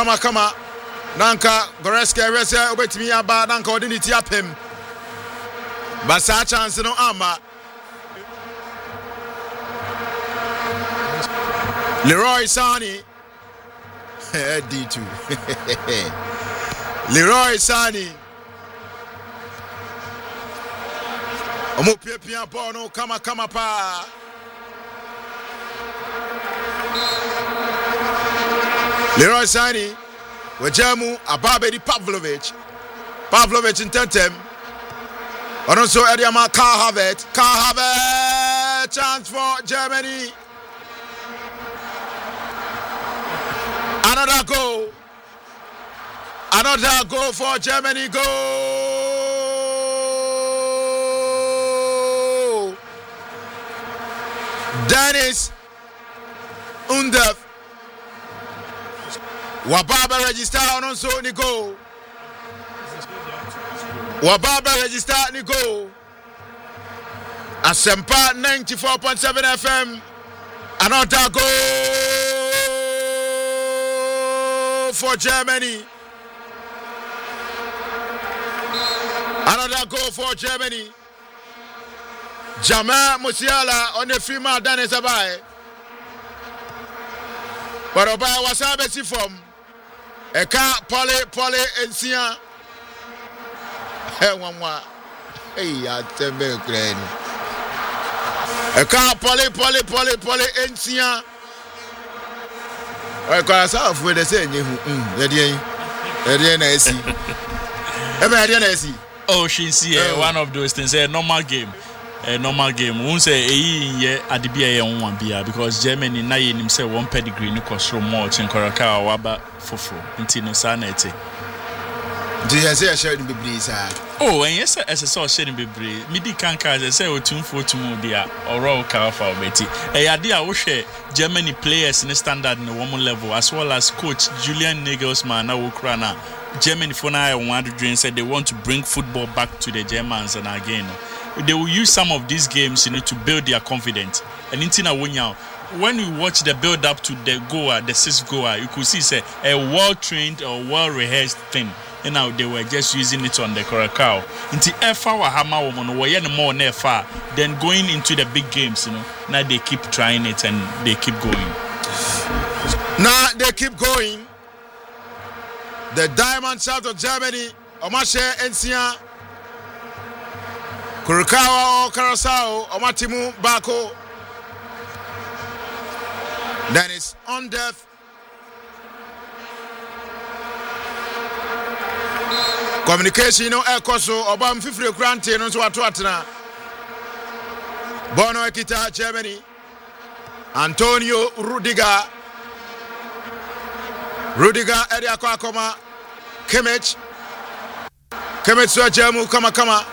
kama nanka Goretzka rese obetimi aba nanka odiniti apem basa chance no ama Leroy Sani D2 Leroy Sani omo pia ball no kama pa Leroy Sani wajamu Ababedi Pavlovic in tentem also Ediama Karl Havertz chance for Germany. Another goal for Germany. Goal. Dennis Undav. Wababa register also ni goal. Wababa register ni goal. Asempa 94.7 FM. Another goal for Germany. Another goal for Germany. Jamal Musiala on the female Dennis Abai. But Abai was abesi from Eka Pole Ensia. Hey, one more. Hey, I tell me, Eka Pole Ensia. I call myself with the same. Oh, she's one of those things. A normal game. Won't say Adibia one beer because Germany na himself one pedigree no cost more in Koraka waba fofo intino sanete. Do you say a sharing be sir? Oh, and yes, as a saw sharing be midi canker as I say o 2-4 dia or raw car for Betty. A idea we share Germany players in the standard in the woman level as well as coach Julian Nagelsmann na Ukraina. Germany for now want to dream said they want to bring football back to the Germans and again. They will use some of these games, to build their confidence. And when you watch the build up to the goal, the sixth goal, you could see say a well-trained or well-rehearsed thing. And now they were just using it on the Curacao. Into FA or Hama woman, or more FA, then going into the big games, now they keep trying it and they keep going. Now they keep going. The Diamond Shaft of Germany, Omashe Ensia. Kurukawa or Karasao or Matimu Bako. Dennis Undav. Communication Ekoso Obam Fifre Grante no Swatwana. Bono Ekita Germany. Antonio Rudiger Ediako Akoma. Kimmich Suajamu Kama.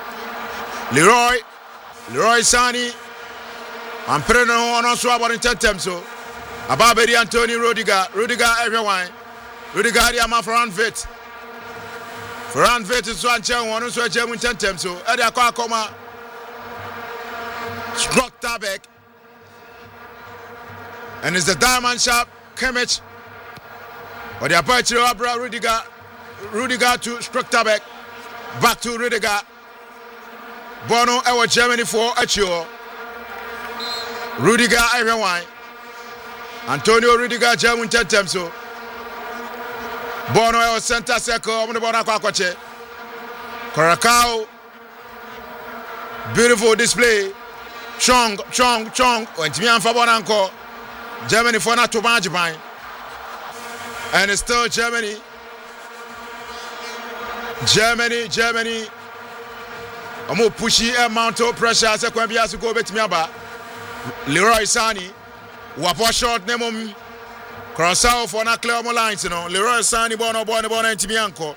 Leroy Sani and Preno on also about in tentem so Ababedi Anthony Rudiger everyone Rudiger the man for Anvit is one chair one also a gem in tentem so Edia Kwakoma struck Tabek and it's the diamond sharp Kimmich but the aperture Rudiger to struck Tabek back to Rudiger. Bono ewa Germany for Achio. Rudiger everyone. Antonio Rudiger German tentem so. Bono ewa center circle on the Bono Kwakwache. Curacao. Beautiful display. Chong. Went me and Fabonanko. Germany for not to Banjibine. And it's still Germany. Omo pushy amount of pressure as a kwabia to go bet me aba. Leroy Sani wapo short name cross out for na clear mo lines Leroy Sani bono ntimi anko.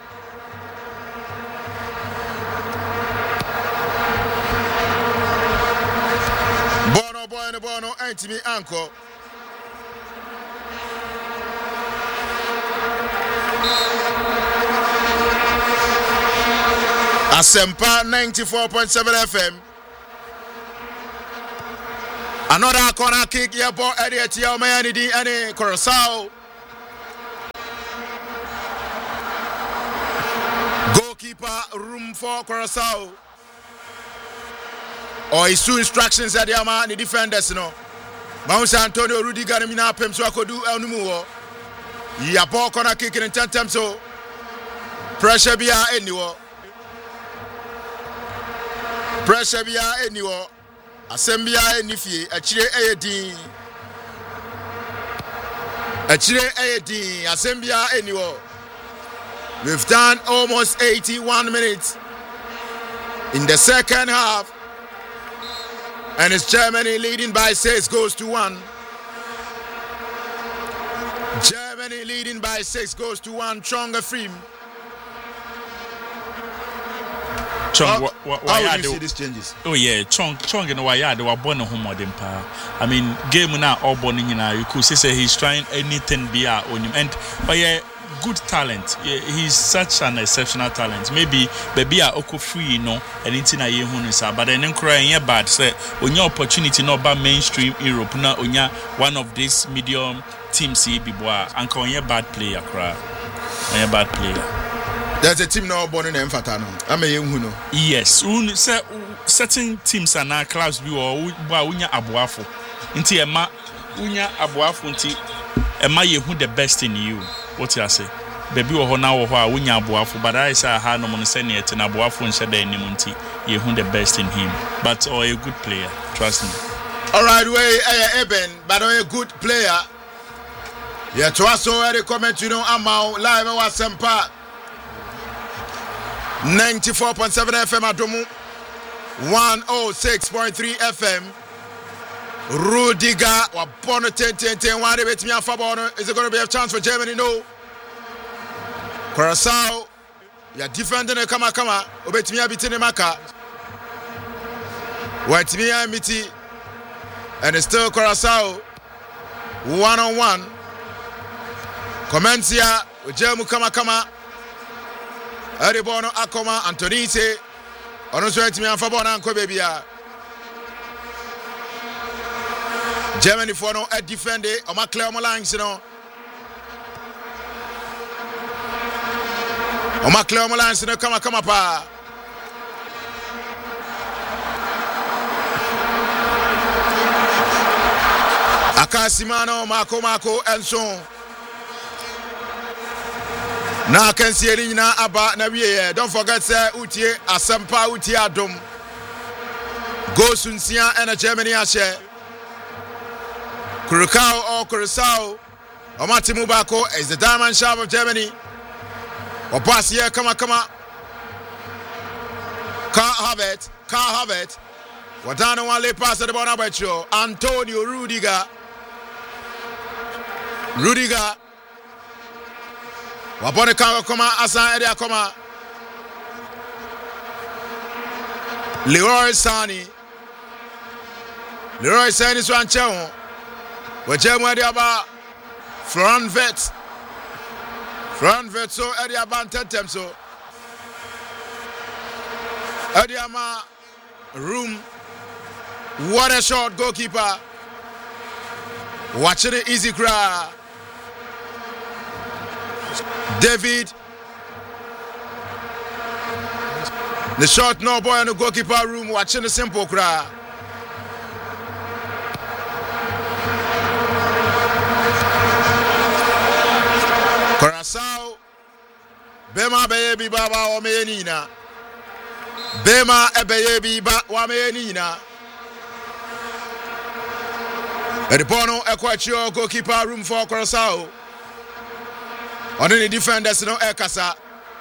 Bono ntimi anko. Asempa 94.7 FM. Another corner kick here for Eddie Mayani and Corosao. goalkeeper room for Curaçao. Or his two instructions at the Ama, the defenders, Mount Antonio Rudiger, Mina Pem, so I could do El Numo. Ya ball corner kicking in 10 times, so pressure be anywhere. Pressure be anywhere. Assembly Nifi, a Chile AD. A Chile AD, Assembly anywhere. We've done almost 81 minutes in the second half. And it's Germany leading by 6 goals to 1. Germany leading by 6 goals to 1. Chong Afrim. Chong, how do you see these changes? Oh yeah, Chong and Waya, they were born a home modern power. I mean, game now all born in you could say he's trying anything beyond on him. And but yeah, good talent. Yeah, he's such an exceptional talent. Maybe I oko free, anything I hear but then crying bad say on your opportunity not by mainstream Europe now on one of these medium teams he be boy and call you bad player cry. A bad player. There's a team now born in Emfatano. I'm a young who. Yes, certain teams are now clubs be or unya abuafo. Inti ema unya abuafo inti ema ye who the best in you. What you say? Baby or now or unya abuafo, but I say I had no money send it and abuafo and shade any munti ye who the best in him. But or a good player, trust me. Alright, way Eben, but a good player. Yeah, to us already comment, I'm out live at Sempa 94.7 FM at Domu, 106.3 FM. Rudiger, or Bono 10-10-10, one debate me and Fabono. Is it going to be a chance for Germany? No. Curaçao, you're defending a kama, obet me a bit in a maka. Wait me a miti, and it's still Curaçao, 1-on-1. Comencia, Germu kama. Aribono Akoma, Antonise, Onoswet me and Fabona and Kobebia. Germany for no defend it, or my clear lines, Or my clear lines, come pa. Akasimano, Marco, and so. Now I can see it about Navier. Don't forget, sir, Utie, Asampa, Utie Adum. Go Sunsia and a Germany Ashe. Curacao or Curaçao. Or Matimubako is the diamond shop of Germany. Or pass here, come on. Can't have it. Wadano Wale pass at the Bonabacho. Antonio Rudiger. Wapone kama asa area kama Leroy Sani so anchewo wajemu ade aba Florent Vet so ade aba tentem so ade ama room. What a shot, goalkeeper watching it easy cry. David, the shot no boy in the goalkeeper room watching the simple cry. Curaçao, Bema baby baba wamenina. Bema baby wamenina. Edipono Equatio goalkeeper room for Curaçao. On the defenders no ekasa.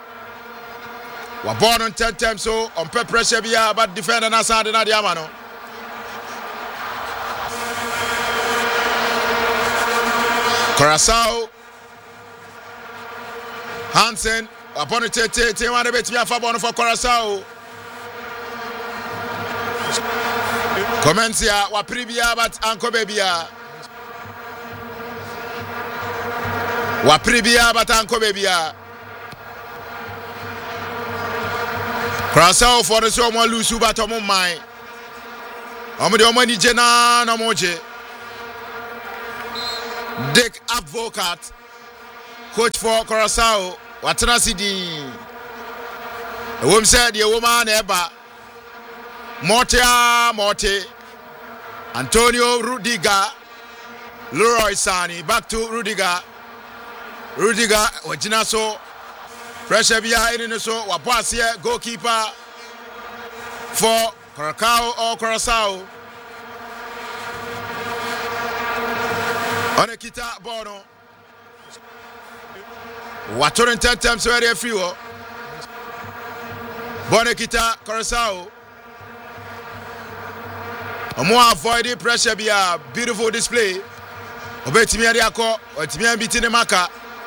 Wa born on 10 times so on pressure bia but defender na side na dia mano. Curaçao Hansen upon the 10 one bet me afa born for Curaçao. Comencia wa pribia but anko bebia. Wapribia batanko bebia. Curaçao for the so mo lusu batomo mai. Omo de omo ni jena na moje. Dick Advocat, coach for Curaçao, Watana Sidi. A woman said, "The woman ever." Morte. Antonio Rudiger. Leroy Sani. Back to Rudiger. Wajina so. Pressure behind in so. Wapasia goalkeeper for Curacao. Onekita Bono. Watorin 10 times very free. Bonekita Curacao. Omo avoid the pressure be a beautiful display. Obetimi adiako, otimi ambiti ne maka.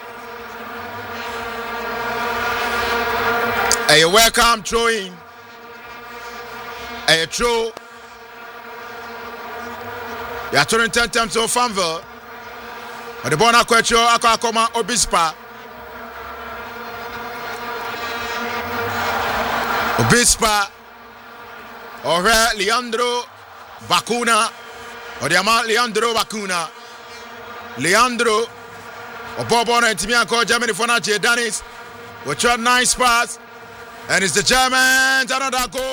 A welcome throwing. A throw. Ya turn 10 times to Fanville. The bona kwecho akoma Obispa. Ore Leandro Bacuna. Odiama Leandro Bacuna. Leandro Obobona and Timiako Germany for Nache Danis. We tried nice pass. And it's the Germans. Another goal.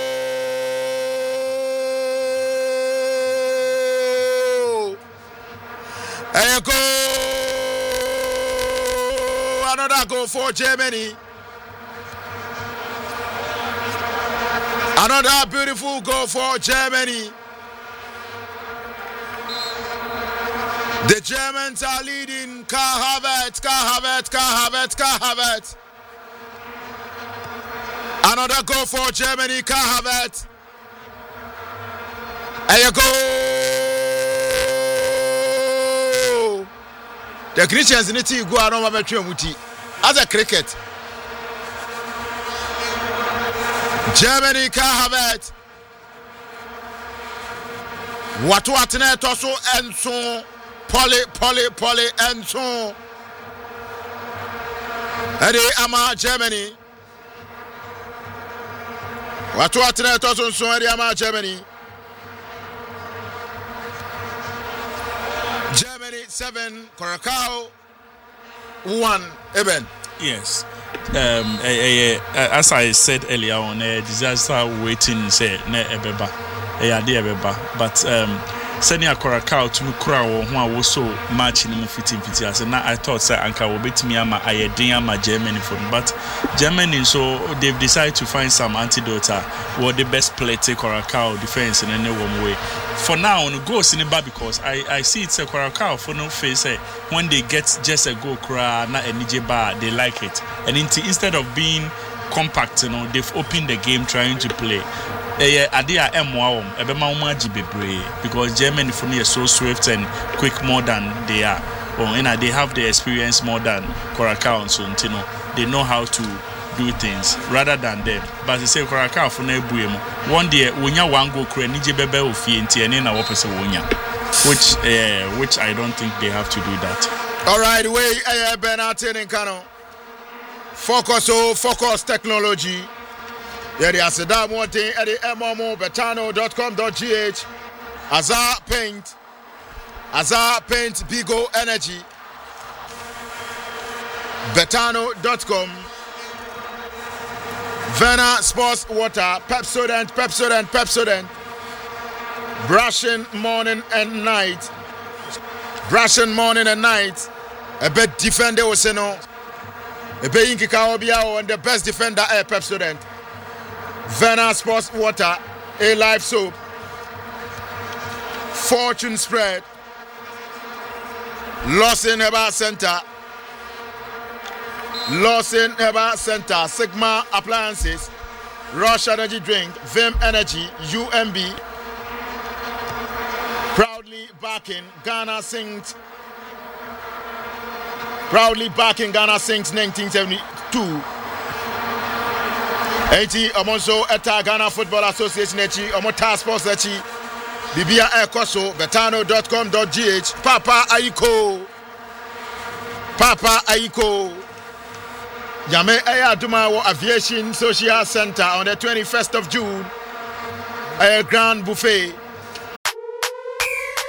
And a goal. Another goal for Germany. Another beautiful goal for Germany. The Germans are leading. Kai Havertz. Another goal for Germany. Kai Havertz. And a goal. The Christians need to go around with as a cricket. Germany Kai Havertz. What ne toso enso poly enso. Ede ama Germany. What ne toso enso ede ama Germany. Germany 7, Curacao 1. Eben. Yes. As I said earlier on, a disaster waiting say ne ebeba. But senior Curacao to Curacao who was so much in the fitting as and I thought say Anka will beat me ama Germany for, but Germany so they've decided to find some antidote what the best play take Curacao defense in any one way. For now, on goes in the bar because I see it's a Curacao for no face when they get just a goal not a DJ bar, they like it. And instead of being compact, they've opened the game trying to play. Because Germany for me is so swift and quick more than they are. They have the experience more than Curacao, so they know how to do things rather than them. But they say Curacao for no one day when you want go crazy bebe which I don't think they have to do that. All right, Benatin and Kano. Focus technology. Yeah, they are said that one thing at the betano.com.gh. Azar Paint, Bigo Energy. Betano.com. Vena Sports Water, Pepsodent. Brushing morning and night. A bit defender was no. A bit Inkikaobia and the best defender Pepsodent. Vena Sports Water, A Life Soap, Fortune Spread, Lawson Herbal Center, Sigma Appliances, Rush Energy Drink, Vim Energy, UMB, proudly backing Ghana Sings 1972. 80 Omonso Eta Ghana Football Association Echi Omo Task Force Echi Bibia Ekoso betano.com.gh Papa Aiko Yame Ayadumawo Aviation Social Center on the 21st of June. A grand buffet.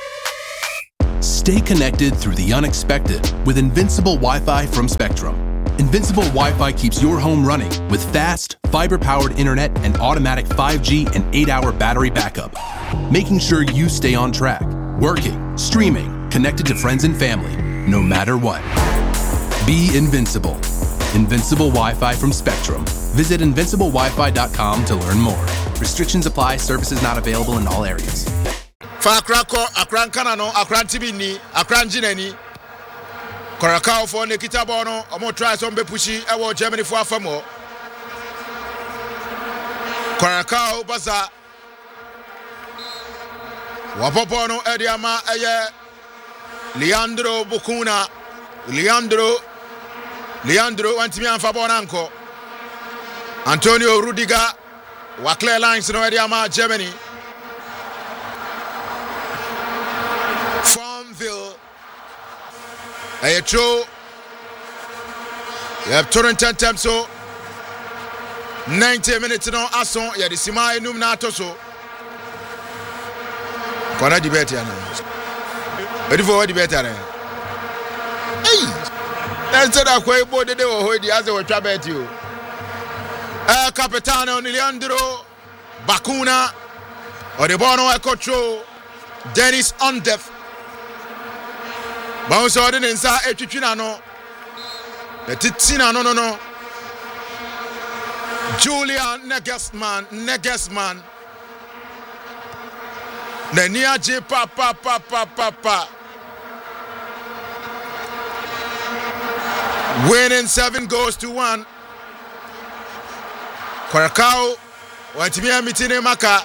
Stay connected through the unexpected with Invincible Wi-Fi from Spectrum. Invincible Wi-Fi keeps your home running with fast, fiber-powered internet and automatic 5G and 8-hour battery backup, making sure you stay on track, working, streaming, connected to friends and family, no matter what. Be invincible. Invincible Wi-Fi from Spectrum. Visit invinciblewifi.com to learn more. Restrictions apply. Services not available in all areas. Fa Akrako, Akran Kanano, Akran Tibini, Akran Jineni. Korakao for Nikita Bono, Omo tries on Bepushi, Ewo Germany for Afamo. Korakao Baza. Wapopono Ediama Eye. Leandro Bukuna. Leandro Antimian Fabonanko. Antonio Rudiger. Wakle Lines no Ediama Germany. Farmville. A true. You have Torrent so 90 minutes no ason. Ya disima enum na toso. Kwana debate ya na. Ready for debate ya na. Hey. Ense da kwa ibo dede wo hodi aze wo twa bet you. Capitano Leandro Bakuna Odebono Ekocho Dennis Ondef Bounce Odin Insa Etwina no Titina no Julian Negesman Nenia J pa winning 7-1 Korakao Watimia Mitine Maka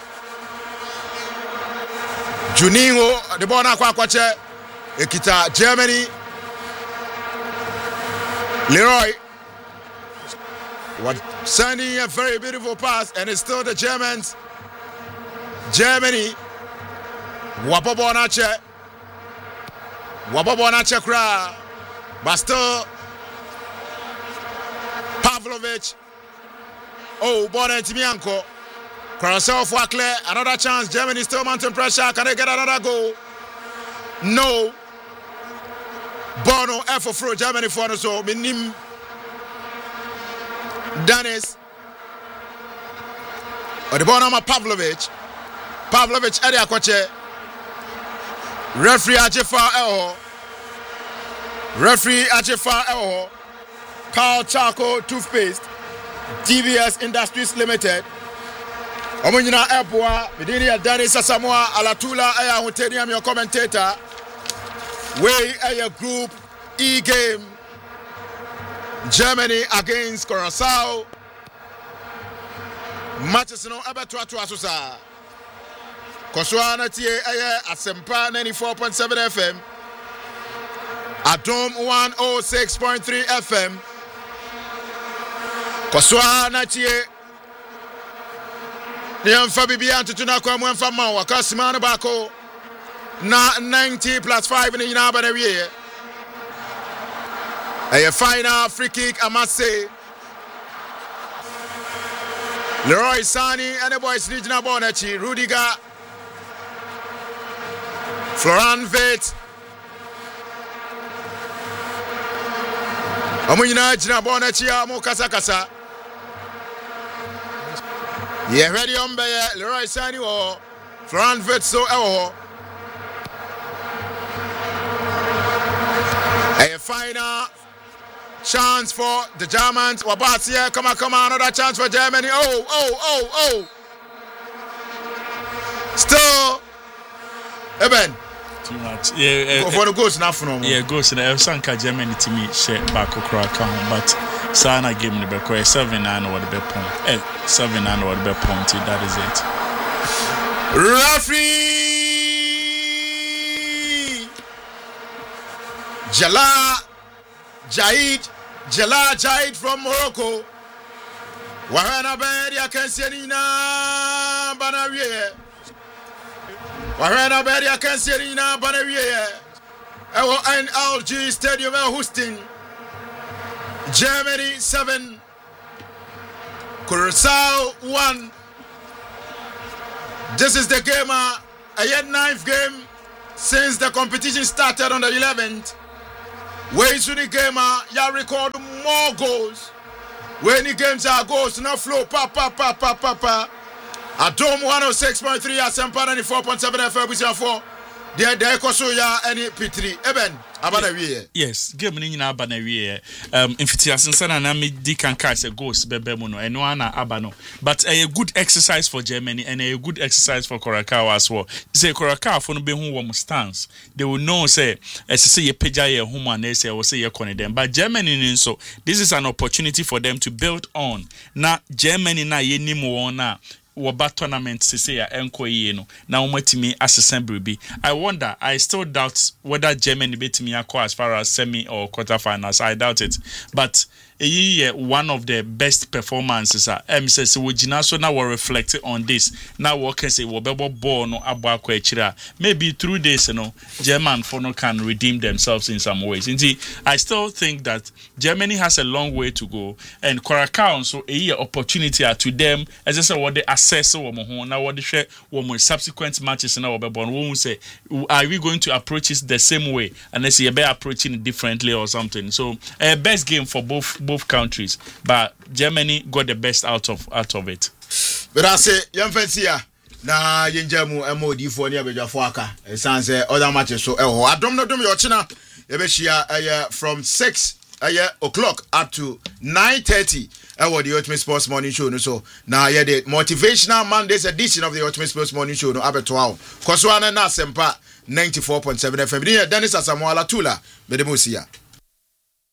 Juninho the Bona Kwakwache Ekita Germany Leroy what sending a very beautiful pass and it's still the Germans. Germany Wapobona Kra but still Pavlovich. Oh, Bona Timianko. Carousel for Wakle, another chance. Germany still mounting pressure. Can they get another goal? No. Bono F for Germany for us. So, Minim Dennis. Or the Bonama Pavlovich. Edia Koche. Referee Ajefa Eho. Carl Charcoal Toothpaste. TVS Industries Limited. Omunyina Epwa, Midinia Danny Sasamoa, Alatula, Aya Hutenium, your commentator. Way Aya Group E game. Germany against Curaçao. Matches no Abatua to Asusa. Koswana Tie Aya Asempa 94.7 FM. Atom 106.3 FM. Koswa na tie Niamfa bibia tutuna kwa mfa ma wakasima na bako na 90 plus 5 ni nyina ba na wie a final free kick I must say Leroy Sani and the boys regional bonachi Rudiger Florian Wirtz Amunyina jina bonachi amu kasa Yeah, ready on by Leroy Sani or Florian Wirtz so a final chance for the Germans. Wabasia, come on, another chance for Germany. Oh. Still, Eben. Too much. Yeah, for the goals now for no. Yeah, goals in the Sanka Germany to me share back account, but Sana game the back 7-9 or the back point. 7-9 or the back point. That is it. Referee Jala Jaid from Morocco. Wahana Beria Kensianina Banawie. Wahana Beria Kensianina Banawie. Our NLG Stadium hosting Germany 7, Curaçao 1. This is the game, a yet 9th game since the competition started on the 11th. Where is the game? Ya record more goals. When the games are goals, no flow, pa. Adom 106.3 Asempa 94.7 FM 4. There koso ya any P3 Eben abana wie. Yes, game ni nyina abana wie. Infitias nsana na me di kan ka say goals bebe mu no eno ana abano. But a good exercise for Germany and a good exercise for Curacao as well. Say Curacao for no be hu wo stance. They will know say say ye peja ye hu man say or say ye kone them. But Germany so this is an opportunity for them to build on. Na Germany na ye ni mo na Waba tournament say ya enko ye no na umatimi assembly bi. I wonder, I still doubt whether Germany beat me as far as semi or quarterfinals. I doubt it. But one of the best performances says we so now will reflect on this. Now we can say we ball no abakwa echira. Maybe through this, German for no can redeem themselves in some ways. Indeed, I still think that Germany has a long way to go, and Curacao so opportunity to them as I said what they assess now what they share subsequent matches now we say are we going to approach it the same way unless you better approaching it differently or something. So best game for both countries, but Germany got the best out of it. But I say young fancy na yenjamu MOD for ni abejafo aka sense other matches so adom no dom your china ebeshia from 6 o'clock up to 9:30 the Ultimate Sports Morning Show no so now the motivational Mondays edition of the Ultimate Sports Morning Show no abeto Koswana na Sempa 94.7 FM. Dennis Asamoah Latula Bedemusia.